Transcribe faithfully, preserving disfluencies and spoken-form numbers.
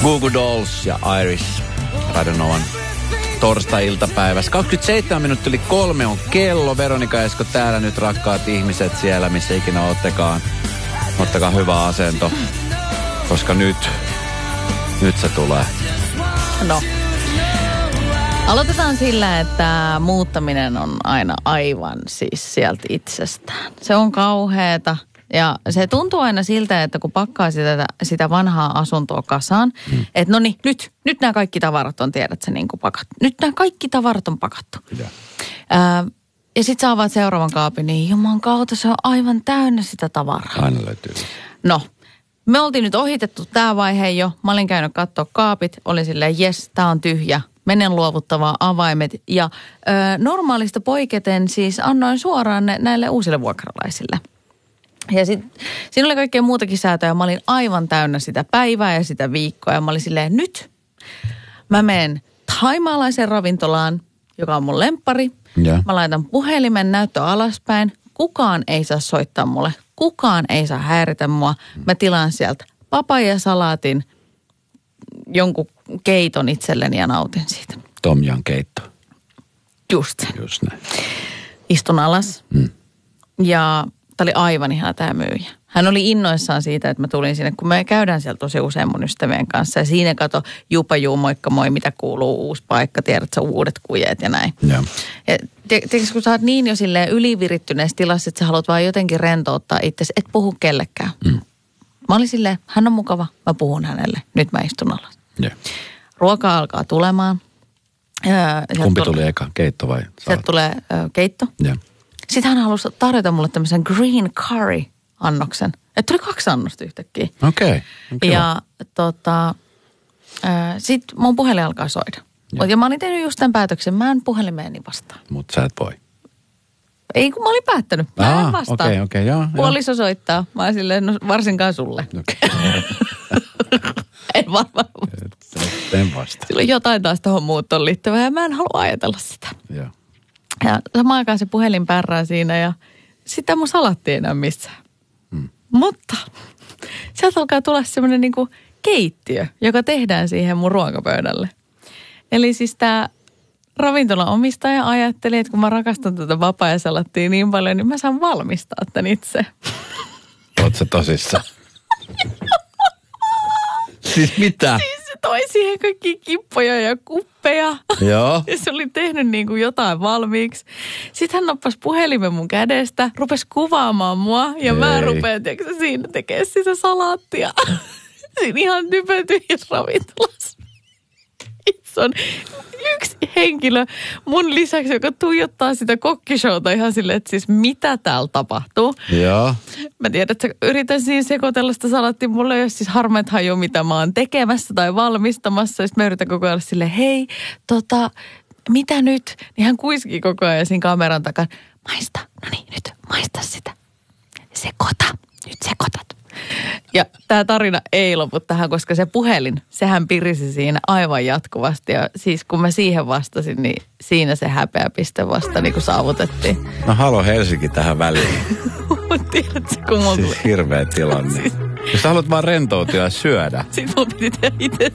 Goo Goo Dolls ja Iris Radionovan torstai-iltapäivässä. kaksikymmentäseitsemän minuuttia yli kolme on kello. Veronika Esko täällä nyt, rakkaat ihmiset siellä, missä ikinä oottekaan. Ottakaa hyvä asento, koska nyt, nyt se tulee. No. Aloitetaan sillä, että muuttaminen on aina aivan siis sieltä itsestään. Se on kauheeta. Ja se tuntuu aina siltä, että kun pakkaa sitä, sitä vanhaa asuntoa kasaan, hmm. että no niin, nyt, nyt nämä kaikki tavarat on, tiedät sä, niin kuin pakattu. Nyt nämä kaikki tavarat on pakattu. Ja, Ää, ja sit sä avaat seuraavan kaapin, niin juman kautta se on aivan täynnä sitä tavaraa. Aina löytyy. No, me oltiin nyt ohitettu tämä vaihe jo. Mä olin käynyt katsoa kaapit, olin silleen, jes, tää on tyhjä. Menen luovuttavaa avaimet ja ö, normaalista poiketen siis annoin suoraan ne, näille uusille vuokralaisille. Ja sitten siinä oli kaikkea muutakin säätöä. Mä olin aivan täynnä sitä päivää ja sitä viikkoa. Ja mä olin silleen, nyt mä menen thaimaalaiseen ravintolaan, joka on mun lemppari. Ja. Mä laitan puhelimen näyttö alaspäin. Kukaan ei saa soittaa mulle. Kukaan ei saa häiritä mua. Mä tilaan sieltä papajasalaatin, jonkun keiton itselleni ja nautin siitä. Tom Yum keitto. Just. Just näin. Istun alas. Hmm. Ja tämä oli aivan ihana tämä myyjä. Hän oli innoissaan siitä, että mä tulin sinne, kun me käydään siellä tosi usein mun ystävien kanssa. Ja siinä kato, jupa juu, moikka moi, mitä kuuluu, uusi paikka, tiedät sä, uudet kujeet ja näin. Ja, ja tiedätkö, kun sä oot niin jo silleen ylivirittyneessä tilassa, että sä haluat vaan jotenkin rentouttaa itsesi, et puhu kellekään. Mm. Mä olin silleen, hän on mukava, mä puhun hänelle, nyt mä istun alas. Ja. Ruoka alkaa tulemaan. Kumpi tuli tule, eka, keitto vai? Sieltä tulee ö, keitto. Ja. Sitten hän halusi tarjota mulle tämmöisen green curry-annoksen. Että tuli kaksi annosta yhtäkkiä. Okei. Okay. Okay. Ja tota, sitten mun puhelin alkaa soida. Ja. ja mä olin tehnyt just tämän päätöksen. Mä en puhelimeeni vastaan. Mutta sä et voi. Ei, kun mä olin päättänyt. Mä Aa, en vastaa. Okei, okay, okei, okay, joo. Puoliso soittaa. Mä olin silleen, no varsinkaan sulle. Okay. En varmaan. En vastaa. Sillä on jotain taas tuohon muuttoon liittyvää ja mä en halua ajatella sitä. Joo. Ja samaan aikaan se puhelin pärrää siinä ja sitä mun salatti ei enää missään. Hmm. Mutta sieltä alkaa tulla semmoinen niinku keittiö, joka tehdään siihen mun ruokapöydälle. Eli siis tää ravintolan omistaja ajatteli, että kun mä rakastan tätä vapaa-salattia niin paljon, niin mä saan valmistaa tän itse. Oot sä tosissaan? Siis mitä? Siis se toi siihen kaikki kippoja ja kuppeja. Joo. Ja se oli tehnyt niin kuin jotain valmiiksi. Sitten hän nappasi puhelimen mun kädestä, rupesi kuvaamaan mua. Ja Ei. mä rupean, tiedätkö, siinä tekee sitä salaattia. Siinä ihan typötyhjäs ravintolassa. Se on yksi henkilö mun lisäksi, joka tuijottaa sitä kokkishowta ihan silleen, että siis mitä täällä tapahtuu. Joo. Mä tiedän, että yritän siinä sekoitella sitä salattia. Mulla ei ole siis harmeet haju, mitä mä oon tekemässä tai valmistamassa. Ja sitten mä yritän koko ajan silleen, hei, tota, mitä nyt? Niin hän kuiskii koko ajan siinä kameran takana. Maista, no niin, nyt maista sitä. Sekoita, nyt sekoitat. Ja tämä tarina ei lopu tähän, koska se puhelin, sehän pirisi siinä aivan jatkuvasti. Ja siis kun mä siihen vastasin, niin siinä se häpeäpiste vasta niin kuin saavutettiin. No halo Helsinki tähän väliin. Tiedätkö, kun mulla siis hirveä tilanne. Siis, jos sä haluat vaan rentoutua ja syödä. Sitten mun piti tehdä itse